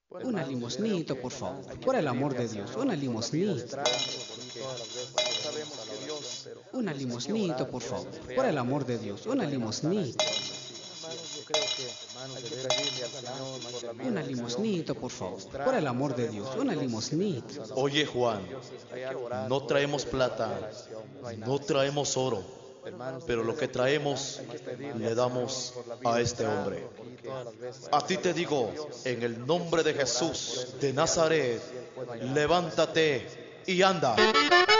Una limosnita, por favor. Por el amor de Dios, una limosnita. Una limosnita, por favor. Por el amor de Dios, una limosnita. Una limosnita, por favor. Por el amor de Dios, una limosnita. Oye, Juan, no traemos plata, no traemos oro, pero lo que traemos le damos a este hombre. A ti te digo, en el nombre de Jesús de Nazaret, levántate y anda.